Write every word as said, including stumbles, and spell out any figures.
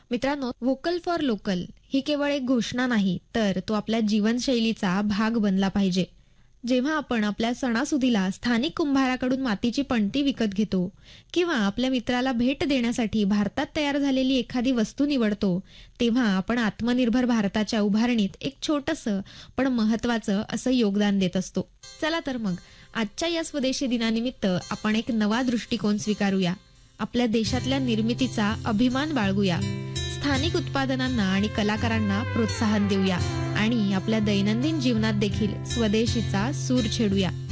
मित्रांनो, vocal for local ही केवळ एक घोषणा नाही, तर तो आपल्या जीवनशैलीचा भाग बनला पाहिजे. जेव्हा आपण आपल्या सणासुदीला स्थानिक कुंभाराकडून मातीची पणती विकत घेतो किंवा आपल्या मित्राला भेट देण्यासाठी भारतात तयार झालेली एखादी वस्तू निवडतो, तेव्हा आपण आत्मनिर्भर भारताच्या उभारणीत एक छोटंसं पण महत्त्वाचं असं योगदान देत असतो. चला तर मग आजच्या या स्वदेशी दिनानिमित्त आपण एक नवा दृष्टिकोन स्वीकारूया. आपल्या देशातल्या निर्मितीचा अभिमान बाळगूया, स्थानिक उत्पादनांना आणि कलाकारांना प्रोत्साहन देऊया आणि आपल्या दैनंदिन जीवनात देखील स्वदेशीचा सूर छेडूया.